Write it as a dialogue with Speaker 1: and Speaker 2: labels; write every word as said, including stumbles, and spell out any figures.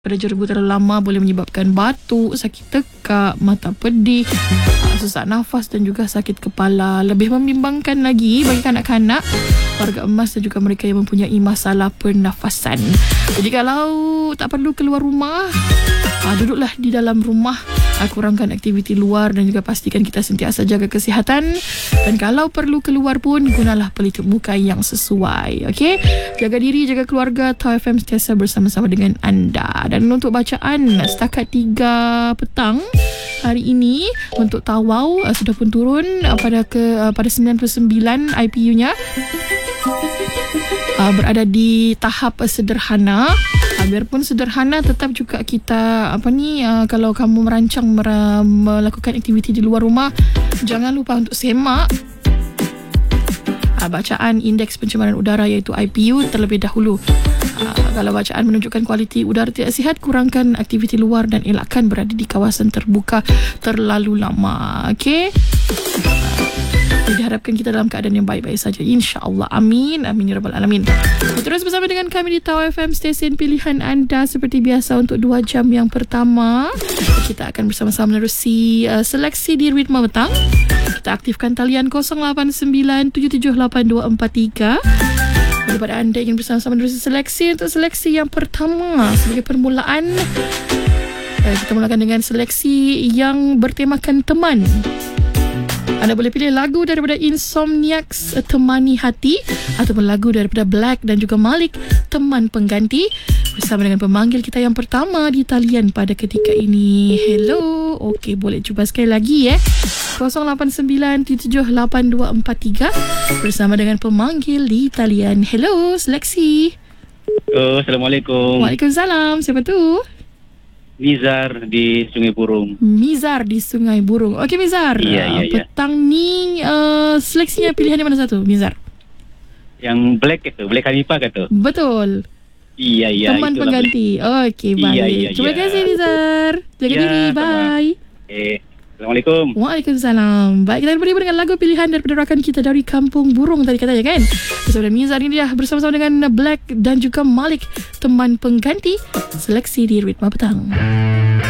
Speaker 1: Pada jerebu terlalu lama boleh menyebabkan batuk, sakit tekak, mata pedih, sesak nafas dan juga sakit kepala. Lebih membimbangkan lagi bagi kanak-kanak, warga emas dan juga mereka yang mempunyai masalah pernafasan. Jadi kalau tak perlu keluar rumah, duduklah di dalam rumah, kurangkan aktiviti luar dan juga pastikan kita sentiasa jaga kesihatan. Dan kalau perlu keluar pun, gunalah pelitup muka yang sesuai. Okey, jaga diri, jaga keluarga. Tau F M sentiasa bersama-sama dengan anda. Dan untuk bacaan setakat tiga petang hari ini untuk Tawau uh, sudah pun turun uh, pada ke uh, pada sembilan puluh sembilan I P U-nya. Uh, berada di tahap uh, sederhana. Uh, biarpun sederhana, tetap juga kita apa ni uh, kalau kamu merancang mer- melakukan aktiviti di luar rumah, jangan lupa untuk semak uh, bacaan indeks pencemaran udara iaitu I P U terlebih dahulu. Uh, kalau bacaan menunjukkan kualiti udara tidak sihat, kurangkan aktiviti luar dan elakkan berada di kawasan terbuka terlalu lama. Okey. Uh, diharapkan kita dalam keadaan yang baik-baik saja, insya-Allah. Amin. Amin ya rabbal alamin. Terus bersama dengan kami di Tau F M, stesen pilihan anda seperti biasa untuk dua jam yang pertama. Kita akan bersama-sama menerusi uh, seleksi di Ritma Petang. Kita aktifkan talian kosong lapan sembilan tujuh tujuh lapan dua empat tiga. Daripada anda ingin bersama-sama menerusi seleksi, untuk seleksi yang pertama sebagai permulaan, uh, kita mulakan dengan seleksi yang bertemakan teman. Anda boleh pilih lagu daripada Insomniacs, Temani Hati, ataupun lagu daripada Black dan juga Malik, Teman Pengganti, bersama dengan pemanggil kita yang pertama di talian pada ketika ini. Hello. Okey, boleh cuba sekali lagi eh. kosong lapan sembilan tujuh tujuh lapan dua empat tiga bersama dengan pemanggil di talian. Hello, seleksi.
Speaker 2: Oh, Assalamualaikum.
Speaker 1: Waalaikumsalam. Siapa tu?
Speaker 2: Mizar di Sungai Burung.
Speaker 1: Mizar di Sungai Burung. Okey Mizar.
Speaker 2: Iya, iya, iya.
Speaker 1: Petang ni uh, seleksinya pilihannya mana satu, Mizar?
Speaker 2: Yang Black itu, Black Hanifah kata.
Speaker 1: Betul.
Speaker 2: Iya, iya.
Speaker 1: Teman pengganti. Okey, baik.
Speaker 2: Iya, iya,
Speaker 1: Terima
Speaker 2: iya.
Speaker 1: kasih Mizar. Jaga
Speaker 2: Ya,
Speaker 1: diri.
Speaker 2: sama.
Speaker 1: Bye.
Speaker 2: Eh, Assalamualaikum.
Speaker 1: Waalaikumsalam. Baik, kita beri dengan lagu pilihan daripada rakan kita dari Kampung Burung tadi katanya kan. Bersama dengan Mizar ini dia bersama-sama dengan Black dan juga Malik, Teman Pengganti. Seleksi di Ritma Petang.